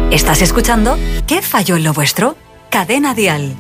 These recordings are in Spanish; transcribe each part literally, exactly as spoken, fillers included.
¿Estás escuchando ¿Qué falló en lo vuestro? Cadena Dial.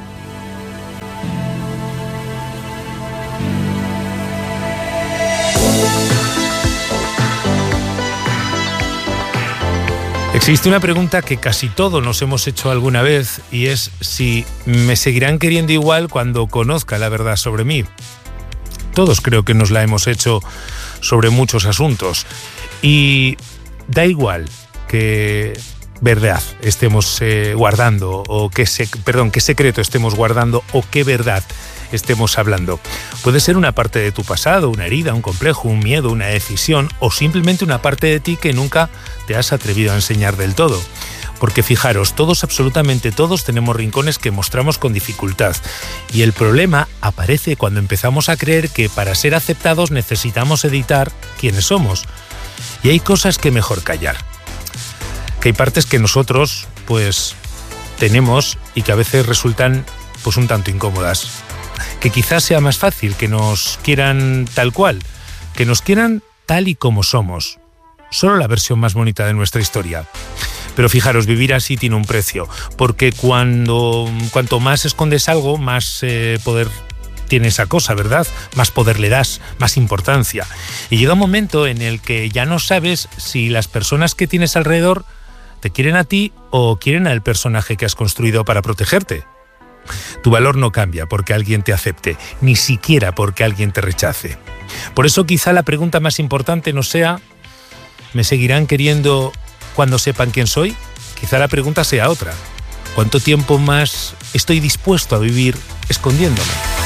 Existe una pregunta que casi todos nos hemos hecho alguna vez y es si me seguirán queriendo igual cuando conozca la verdad sobre mí. Todos creo que nos la hemos hecho sobre muchos asuntos y da igual que verdad estemos eh, guardando o qué se, perdón, qué secreto estemos guardando o qué verdad estemos hablando. Puede ser una parte de tu pasado, una herida, un complejo, un miedo, una decisión o simplemente una parte de ti que nunca te has atrevido a enseñar del todo. Porque fijaros, todos, absolutamente todos, tenemos rincones que mostramos con dificultad. Y el problema aparece cuando empezamos a creer que para ser aceptados necesitamos editar quiénes somos. Y hay cosas que mejor callar. Que hay partes que nosotros, pues, tenemos y que a veces resultan, pues, un tanto incómodas. Que quizás sea más fácil que nos quieran tal cual, que nos quieran tal y como somos. Solo la versión más bonita de nuestra historia. Pero fijaros, vivir así tiene un precio, porque cuando cuanto más escondes algo, más eh, poder tiene esa cosa, ¿verdad? Más poder le das, más importancia. Y llega un momento en el que ya no sabes si las personas que tienes alrededor te quieren a ti o quieren al personaje que has construido para protegerte. Tu valor no cambia porque alguien te acepte, ni siquiera porque alguien te rechace. Por eso quizá la pregunta más importante no sea ¿me seguirán queriendo cuando sepan quién soy? Quizá la pregunta sea otra. ¿Cuánto tiempo más estoy dispuesto a vivir escondiéndome?